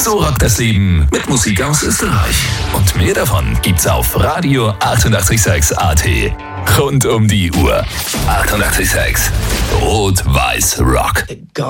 So rockt das Leben mit Musik aus Österreich. Und mehr davon gibt's auf Radio 886 AT. Rund um die Uhr. 886 Rot-Weiß Rock.